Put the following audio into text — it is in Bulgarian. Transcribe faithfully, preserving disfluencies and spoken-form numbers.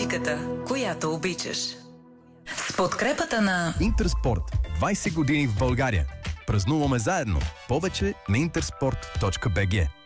музиката, която обичаш. С подкрепата на Интерспорт. двайсет години в България. Празнуваме заедно. Повече на интерспорт точка бг.